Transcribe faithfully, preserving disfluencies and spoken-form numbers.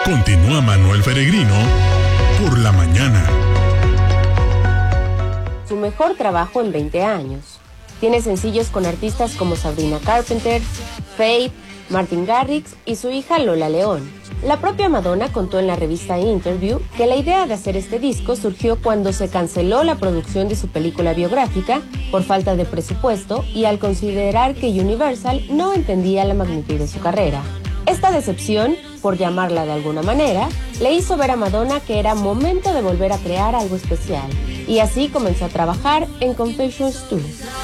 Continúa Manuel Peregrino por la mañana. Su mejor trabajo en veinte años. Tiene sencillos con artistas como Sabrina Carpenter, Faith, Martin Garrix y su hija Lola León. La propia Madonna contó en la revista Interview que la idea de hacer este disco surgió cuando se canceló la producción de su película biográfica por falta de presupuesto y al considerar que Universal no entendía la magnitud de su carrera. Esta decepción, por llamarla de alguna manera, le hizo ver a Madonna que era momento de volver a crear algo especial, y así comenzó a trabajar en Confessions dos.